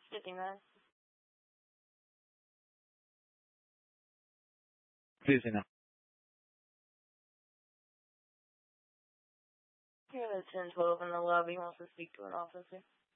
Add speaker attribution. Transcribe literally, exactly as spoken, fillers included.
Speaker 1: fifty-nine.
Speaker 2: fifty-nine.
Speaker 1: Here, that's ten twelve in the lobby. Wants to speak to an officer.